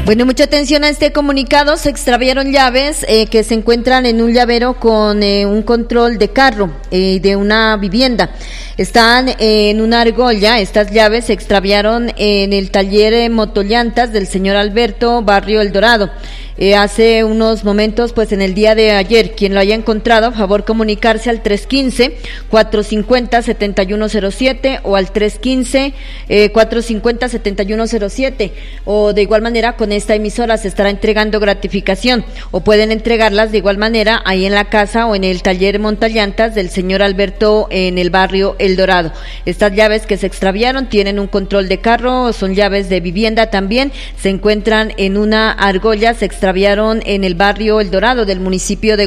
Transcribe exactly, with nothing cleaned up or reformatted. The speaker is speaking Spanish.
Bueno, mucha atención a este comunicado. Se extraviaron llaves eh, que se encuentran en un llavero con eh, un control de carro eh, de una vivienda. Están eh, en una argolla. Estas llaves se extraviaron en el taller eh, Motollantas del señor Alberto, barrio El Dorado. Eh, hace unos momentos, pues en el día de ayer, quien lo haya encontrado, a favor comunicarse al tres uno cinco, cuatro cinco cero, siete uno cero siete o al tres uno cinco, cuatro cinco cero, siete uno cero siete, o de igual manera con esta emisora se estará entregando gratificación, o pueden entregarlas de igual manera ahí en la casa o en el taller Montallantas del señor Alberto en el barrio El Dorado. Estas llaves que se extraviaron tienen un control de carro, son llaves de vivienda también, se encuentran en una argolla, se extraviaron en el barrio El Dorado del municipio de